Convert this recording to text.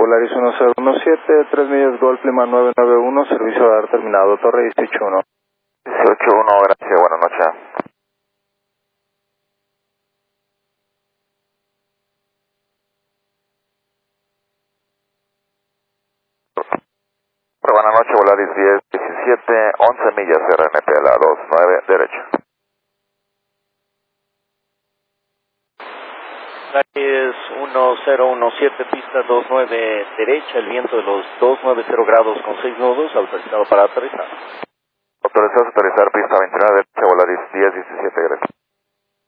Volaris 1017, 3 millas Golf Lima 991, servicio radar terminado, Torre 181. 181, gracias, buenas noches. Buenas noches, Volaris 1017, 11 millas RNP, la 29 derecha. Es 1017, pista 29 derecha, el viento de los 290 grados con 6 nudos, autorizado para aterrizar. Autorizado a aterrizar, pista 29 derecha, Volaris 1017, gracias.